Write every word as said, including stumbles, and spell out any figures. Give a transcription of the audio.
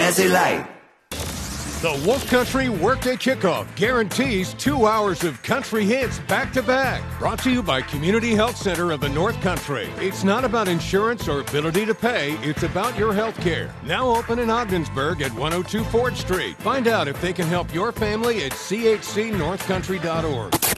Jesse Light. The Wolf Country Workday Kickoff guarantees two hours of country hits back-to-back. Brought to you by Community Health Center of the North Country. It's not about insurance or ability to pay. It's about your health care. Now open in Ogdensburg at one oh two Ford Street. Find out if they can help your family at c h c north country dot org.